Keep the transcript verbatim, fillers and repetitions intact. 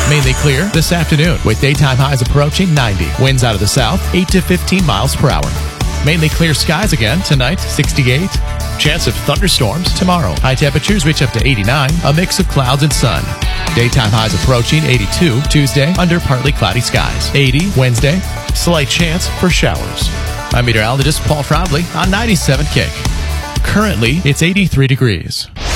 Mainly clear this afternoon with daytime highs approaching ninety. Winds out of the south, eight to fifteen miles per hour. Mainly clear skies again tonight, sixty-eight. Chance of thunderstorms tomorrow. High temperatures reach up to eighty-nine, a mix of clouds and sun. Daytime highs approaching eighty-two. Tuesday, under partly cloudy skies. eighty Wednesday, slight chance for showers. I'm meteorologist Paul Froudley on ninety-seven Kick. Currently, it's eighty-three degrees.